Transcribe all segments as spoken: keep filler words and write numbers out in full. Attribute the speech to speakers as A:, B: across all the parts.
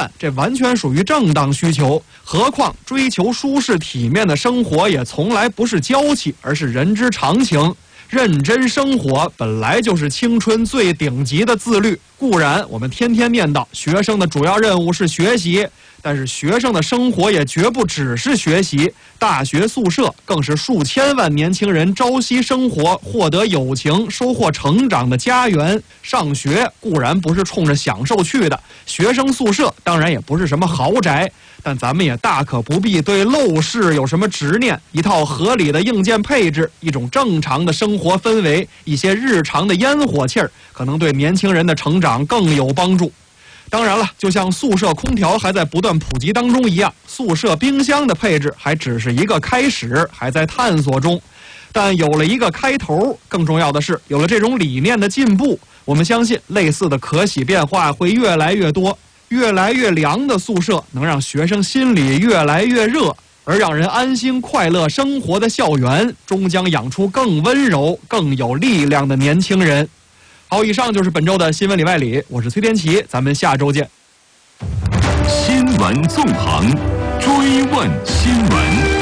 A: 饭，这完全属于正当需求。何况追求舒适体面的生活也从来不是娇气，而是人之常情。认真生活本来就是青春最顶级的自律。固然我们天天念叨学生的主要任务是学习，但是学生的生活也绝不只是学习。大学宿舍更是数千万年轻人朝夕生活、获得友情、收获成长的家园。上学固然不是冲着享受去的，学生宿舍当然也不是什么豪宅，但咱们也大可不必对陋室有什么执念。一套合理的硬件配置，一种正常的生活氛围，一些日常的烟火气儿，可能对年轻人的成长更有帮助。当然了，就像宿舍空调还在不断普及当中一样，宿舍冰箱的配置还只是一个开始，还在探索中。但有了一个开头，更重要的是有了这种理念的进步，我们相信类似的可喜变化会越来越多。越来越凉的宿舍能让学生心里越来越热，而让人安心快乐生活的校园终将养出更温柔更有力量的年轻人。好，以上就是本周的新闻里外里，我是崔天琪，咱们下周见。
B: 新闻纵横，追问新闻。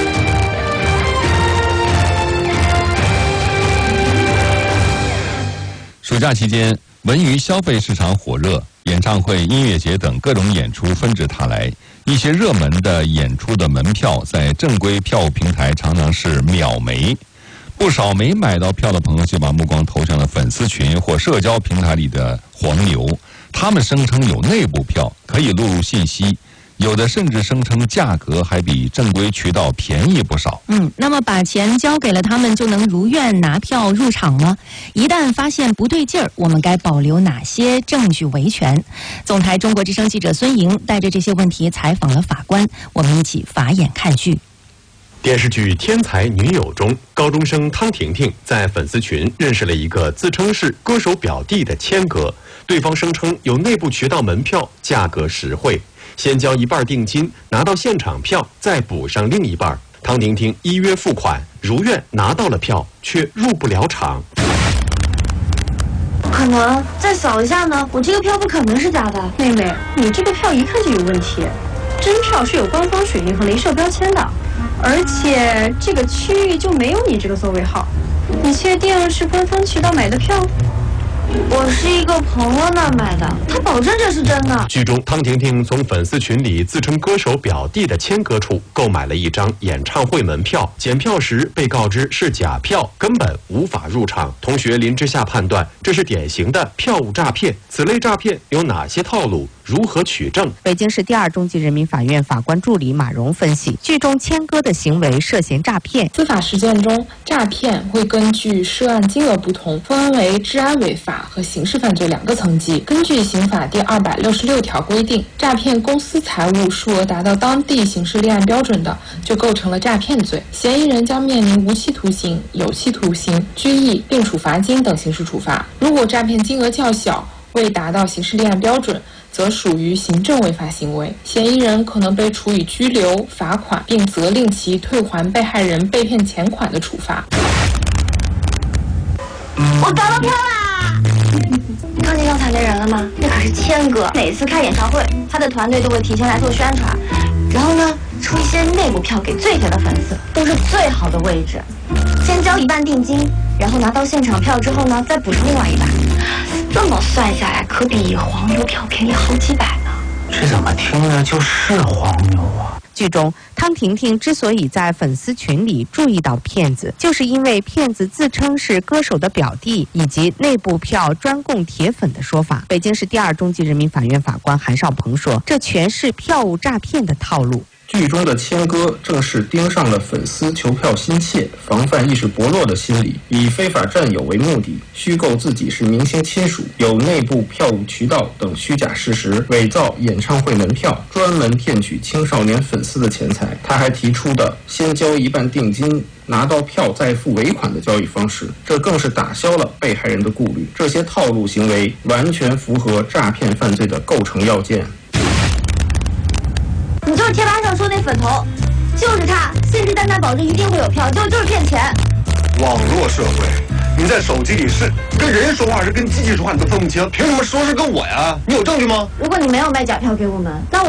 C: 暑假期间，文娱消费市场火热，演唱会、音乐节等各种演出纷至沓来。一些热门的演出的门票在正规票务平台常常是秒没。不少没买到票的朋友就把目光投向了粉丝群或社交平台里的黄牛，他们声称有内部票，可以录入信息，有的甚至声称价格还比正规渠道便宜不少。
D: 嗯，那么把钱交给了他们，就能如愿拿票入场吗？一旦发现不对劲儿，我们该保留哪些证据维权？总台中国之声记者孙莹带着这些问题采访了法官，我们一起法眼看剧。
E: 电视剧《天才女友》中，高中生汤婷婷在粉丝群认识了一个自称是歌手表弟的谦哥，对方声称有内部渠道门票，价格实惠，先交一半定金，拿到现场票再补上另一半。汤婷婷依约付款，如愿拿到了票，却入不了场。
F: 不可能，再扫一下呢？我这个票不可能是假的。
G: 妹妹，你这个票一看就有问题，真票是有官方水印和镭射标签的。而且这个区域就没有你这个座位号，你确定是官方渠道买的票？
F: 我是一个朋友那儿买的，他保证这是真的。
E: 剧中，汤婷婷从粉丝群里自称歌手表弟的谦哥处购买了一张演唱会门票，检票时被告知是假票，根本无法入场。同学林之夏判断这是典型的票务诈骗。此类诈骗有哪些套路？如何取证？
H: 北京市第二中级人民法院法官助理马荣分析，剧中谦哥的行为涉嫌诈骗。
I: 司法实践中，诈骗会根据涉案金额不同，分为治安违法和刑事犯罪两个层级。根据刑法第二百六十六条规定，诈骗公私财物数额达到当地刑事立案标准的，就构成了诈骗罪。嫌疑人将面临无期徒刑、有期徒刑、拘役并处罚金等刑事处罚。如果诈骗金额较小，未达到刑事立案标准，则属于行政违法行为，嫌疑人可能被处以拘留、罚款，并责令其退还被害人被骗钱款的处罚。
F: 我得了票啦！你看见要踩雷人了吗？那可是谦哥，每次开演唱会，他的团队都会提前来做宣传，然后呢，出一些内部票给最铁的粉丝，都是最好的位置。先交一半定金，然后拿到现场票之后呢，再补上另外一半。这么算下来，可比黄牛票便宜好几百呢。
J: 这怎么听着就是黄牛啊？
H: 剧中，汤婷婷之所以在粉丝群里注意到骗子，就是因为骗子自称是歌手的表弟，以及内部票专供铁粉的说法。北京市第二中级人民法院法官韩少鹏说，这全是票务诈骗的套路。
K: 剧中的谦哥正是盯上了粉丝求票心切、防范意识薄弱的心理，以非法占有为目的，虚构自己是明星亲属、有内部票务渠道等虚假事实，伪造演唱会门票，专门骗取青少年粉丝的钱财。他还提出的先交一半定金，拿到票再付尾款的交易方式，这更是打消了被害人的顾虑。这些套路行为完全符合诈骗犯罪的构成要件。
F: 你就是贴吧上说那粉头，就是他，信誓旦旦保证一定会有票，就就是骗钱。
L: 网络社会，你在手机里是跟人说话还是跟机器说话，你都分不清，凭什么说是跟我呀？你有证据吗？
F: 如果你没有卖假票给我们，那我